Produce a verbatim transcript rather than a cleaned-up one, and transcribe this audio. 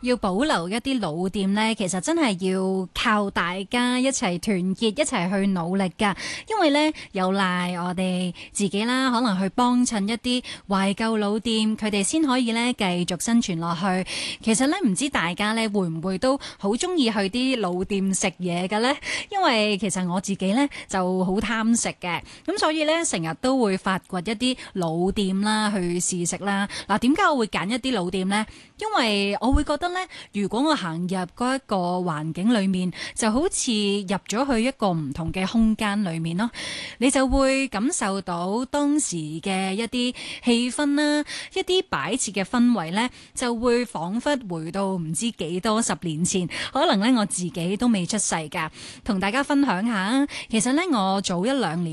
要保留一啲老店呢，其實真係要靠大家一齊團結，一齊去努力㗎。因為呢，有賴我哋自己啦，可能去幫襯一啲懷舊老店，佢哋先可以呢繼續生存落去。其實呢，唔知大家呢會唔會都好中意去啲老店食嘢嘅呢？因為其實我自己呢就好貪食嘅，咁所以呢，成日都會發掘一啲老店啦去試食啦。嗱，點解我會揀一啲老店呢？因為我會覺得咧，如果我行入嗰一個環境裏面，就好似入咗去一個唔同嘅空間裏面咯，你就會感受到當時嘅一啲氣氛啦，一啲擺設嘅氛圍咧，就會彷彿回到唔知幾多十年前，可能咧我自己都未出世㗎。同大家分享下，其實咧我早一兩年